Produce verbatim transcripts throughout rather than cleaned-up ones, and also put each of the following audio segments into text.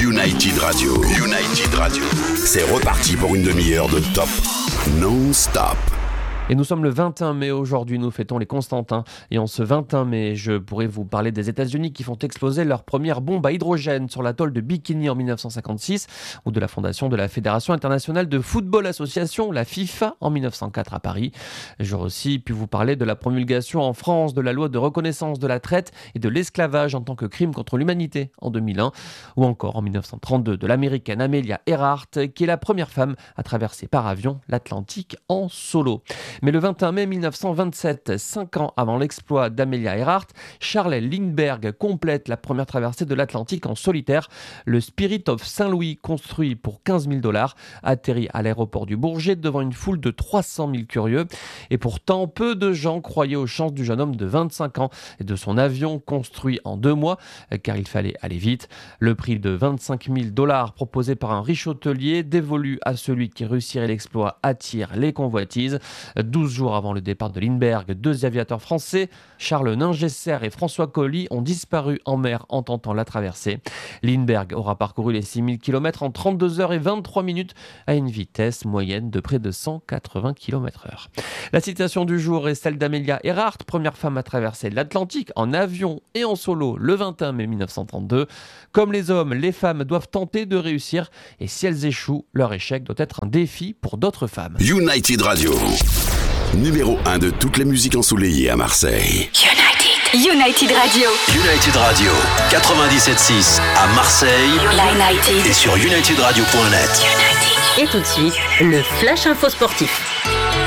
United Radio. United Radio. C'est reparti pour une demi-heure de top non-stop. Et nous sommes le vingt et un mai aujourd'hui, nous fêtons les Constantins. Et en ce vingt et un mai, je pourrais vous parler des États-Unis qui font exploser leur première bombe à hydrogène sur l'atoll de Bikini en dix-neuf cent cinquante-six, ou de la fondation de la Fédération internationale de football association, la FIFA, en dix-neuf cent quatre à Paris. J'aurais aussi pu vous parler de la promulgation en France de la loi de reconnaissance de la traite et de l'esclavage en tant que crime contre l'humanité en deux mille un, ou encore en dix-neuf cent trente-deux de l'américaine Amelia Earhart, qui est la première femme à traverser par avion l'Atlantique en solo. Mais le vingt et un mai dix-neuf cent vingt-sept, cinq ans avant l'exploit d'Amelia Earhart, Charles Lindbergh complète la première traversée de l'Atlantique en solitaire. Le Spirit of Saint-Louis, construit pour quinze mille dollars, atterrit à l'aéroport du Bourget devant une foule de trois cent mille curieux. Et pourtant, peu de gens croyaient aux chances du jeune homme de vingt-cinq ans et de son avion construit en deux mois, car il fallait aller vite. Le prix de vingt-cinq mille dollars proposé par un riche hôtelier, dévolu à celui qui réussirait l'exploit, attire les convoitises. douze jours avant le départ de Lindbergh, deux aviateurs français, Charles Ningesser et François Colly, ont disparu en mer en tentant la traversée. Lindbergh aura parcouru les six mille kilomètres en trente-deux heures et vingt-trois minutes à une vitesse moyenne de près de cent quatre-vingts kilomètres heure. La citation du jour est celle d'Amelia Earhart, première femme à traverser l'Atlantique en avion et en solo le vingt et un mai dix-neuf cent trente-deux. Comme les hommes, les femmes doivent tenter de réussir, et si elles échouent, leur échec doit être un défi pour d'autres femmes. United Radio. Numéro un de toutes les musiques ensoleillées à Marseille. United. United Radio. United Radio, quatre-vingt-dix-sept six à Marseille. United. Et sur united radio point net. United. Et tout de suite, le Flash Info Sportif.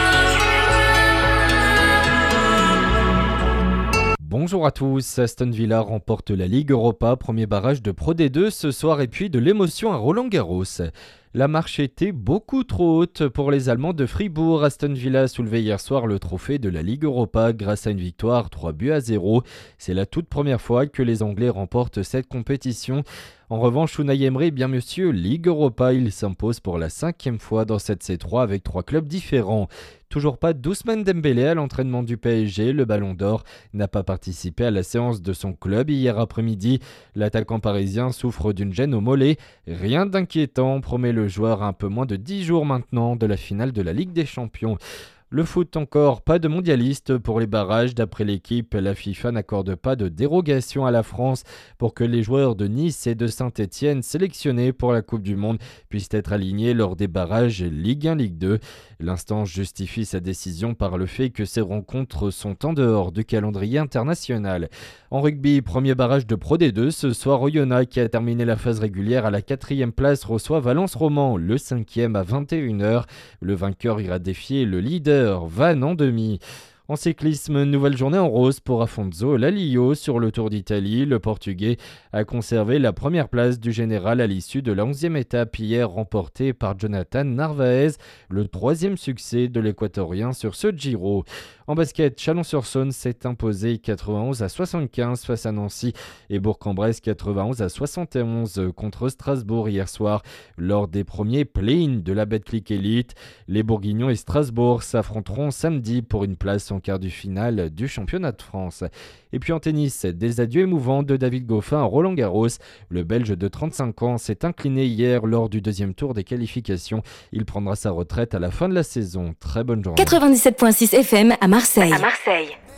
Bonjour à tous, Aston Villa remporte la Ligue Europa, premier barrage de Pro D deux ce soir et puis de l'émotion à Roland-Garros. La marche était beaucoup trop haute pour les Allemands de Fribourg. Aston Villa a soulevé hier soir le trophée de la Ligue Europa grâce à une victoire trois buts à zéro. C'est la toute première fois que les Anglais remportent cette compétition. En revanche, Unai Emery, bien monsieur, Ligue Europa, il s'impose pour la cinquième fois dans cette C trois avec trois clubs différents. Toujours pas d'Ousmane Dembélé à l'entraînement du P S G, le Ballon d'Or n'a pas participé à la séance de son club hier après-midi. L'attaquant parisien souffre d'une gêne au mollet. Rien d'inquiétant, promet le joueur à un peu moins de dix jours maintenant de la finale de la Ligue des Champions. Le foot encore, pas de mondialiste pour les barrages. D'après l'équipe, la FIFA n'accorde pas de dérogation à la France pour que les joueurs de Nice et de Saint-Etienne sélectionnés pour la Coupe du Monde puissent être alignés lors des barrages Ligue un, Ligue deux. L'instance justifie sa décision par le fait que ces rencontres sont en dehors du calendrier international. En rugby, premier barrage de Pro D deux, ce soir Oyonnax qui a terminé la phase régulière à la quatrième place reçoit Valence Roman, le cinquième à vingt et une heures. Le vainqueur ira défier le leader Vannes en demi. En cyclisme, nouvelle journée en rose pour Afonso Lalio sur le Tour d'Italie. Le Portugais a conservé la première place du général à l'issue de la onzième étape hier remportée par Jonathan Narvaez, le troisième succès de l'Équatorien sur ce Giro. En basket, Chalon-sur-Saône s'est imposé quatre-vingt-onze à soixante-quinze face à Nancy et Bourg-en-Bresse quatre-vingt-onze à soixante et onze contre Strasbourg hier soir lors des premiers play-in de la Betclic Elite. Les Bourguignons et Strasbourg s'affronteront samedi pour une place en quart du finale du championnat de France. Et puis en tennis, des adieux émouvants de David Goffin à Roland-Garros. Le Belge de trente-cinq ans s'est incliné hier lors du deuxième tour des qualifications. Il prendra sa retraite à la fin de la saison. Très bonne journée. quatre-vingt-dix-sept virgule six F M à Marseille. À Marseille.